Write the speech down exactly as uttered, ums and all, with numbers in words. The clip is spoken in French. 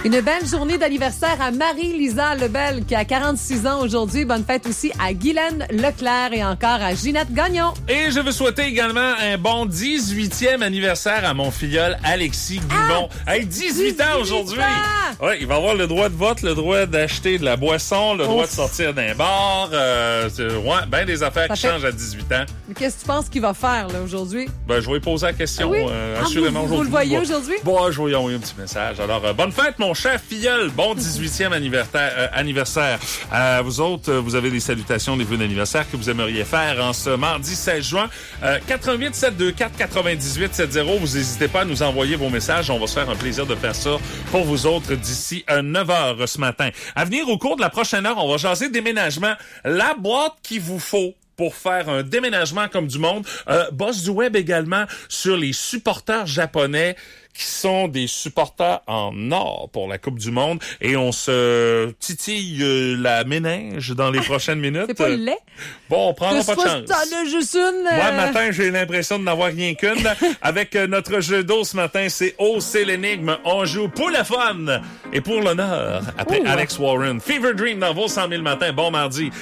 Une belle journée d'anniversaire à Marie-Lisa Lebel qui a quarante-six ans aujourd'hui. Bonne fête aussi à Guylaine Leclerc et encore à Ginette Gagnon. Et je veux souhaiter également un bon dix-huitième anniversaire à mon filleul Alexis Goulon. Ah, hey, dix-huit ans aujourd'hui. Ouais, il va avoir le droit de vote, le droit d'acheter de la boisson, le Ouf. droit de sortir d'un bar. Euh, ouais, ben des affaires Ça qui fait... changent à dix-huit ans. Mais qu'est-ce que tu penses qu'il va faire là aujourd'hui? Ben, je vais lui poser la question. Ah oui? euh, ah, assurément vous, aujourd'hui. Vous le voyez aujourd'hui? Bon, je vais lui envoyer un petit message. Alors, euh, bonne fête, mon cher filleul. Bon dix-huitième anniversaire. Euh, anniversaire. Euh, vous autres, vous avez des salutations, des vœux d'anniversaire que vous aimeriez faire en ce mardi seize juin. Euh, quatre-huit sept deux quatre quatre-vingt-dix-huit soixante. Vous n'hésitez pas à nous envoyer vos messages. On va se faire un plaisir de faire ça pour vous autres d'ici euh, neuf heures ce matin. À venir, au cours de la prochaine heure, on va jaser déménagement. La boîte qu'il vous faut pour faire un déménagement comme du monde. Euh, boss du web également sur les supporters japonais qui sont des supporters en or pour la Coupe du Monde. Et on se titille euh, la méninge dans les prochaines minutes. C'est pas le lait? Bon, on prendra pas de chance. T'en as juste une. Euh... Moi, matin, j'ai l'impression de n'avoir rien qu'une. Avec euh, notre jeu d'eau ce matin, c'est Oh, c'est l'énigme. On joue pour le fun et pour l'honneur. Après Ouh. Alex Warren. Fever Dream dans vos cent mille matins. Bon mardi.